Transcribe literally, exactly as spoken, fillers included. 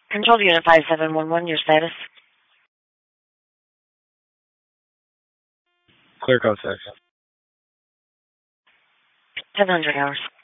Control Unit five seven one one, your status? Clear code section. seven hundred hours.